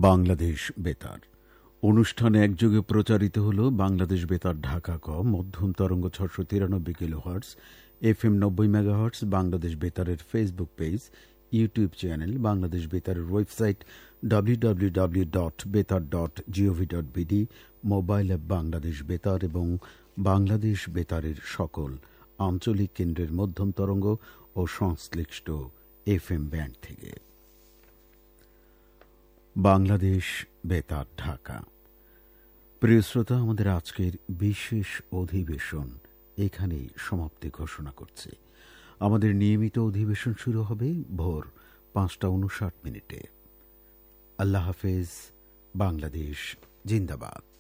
বাংলাদেশ বেতার অনুষ্ঠানে একযোগে প্রচারিত হল বাংলাদেশ বেতার ঢাকা ক মধ্যম তরঙ্গ ৬৯৩ kilohertz, FM ৯০ megahertz, Bangladesh বেতারের Facebook page, YouTube channel, Bangladesh বেতারের website www.betar.gov.bd, mobile app Bangladesh বেতার এবং বাংলাদেশ বেতারের সকল আঞ্চলিক কেন্দ্রের মধ্যম তরঙ্গ ও সংশ্লিষ্ট FM ব্যান্ড থেকে। বাংলাদেশ বেতার ঢাকা। প্রিয় শ্রোতা, আমাদের আজকের বিশেষ অধিবেশন এখানেই সমাপ্তি ঘোষণা করছে। আমাদের নিয়মিত অধিবেশন শুরু হবে ভোর ৫টা ৫৯ মিনিটে। আল্লাহ হাফেজ। বাংলাদেশ জিন্দাবাদ।